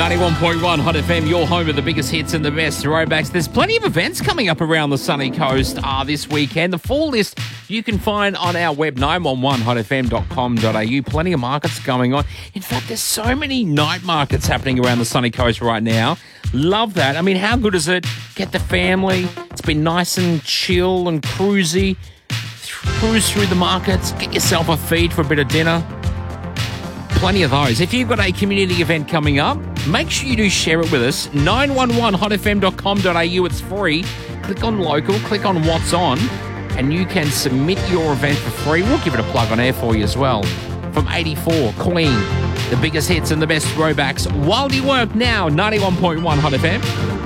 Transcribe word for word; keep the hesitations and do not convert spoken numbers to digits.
ninety-one point one Hot F M, your home of the biggest hits and the best throwbacks. There's plenty of events coming up around the sunny coast uh, this weekend. The full list you can find on our web, nine one one hot f m dot com dot a u. Plenty of markets going on. In fact, there's so many night markets happening around the sunny coast right now. Love that. I mean, how good is it? Get the family. It's been nice and chill and cruisy. Cruise through the markets. Get yourself a feed for a bit of dinner. Plenty of those. If you've got a community event coming up, make sure you do share it with us. nine one one hot f m dot com dot a u. It's free. Click on local, click on what's on, and you can submit your event for free. We'll give it a plug on air for you as well. From eighty-four, Queen, the biggest hits and the best throwbacks. While you work now, ninety-one point one Hot F M.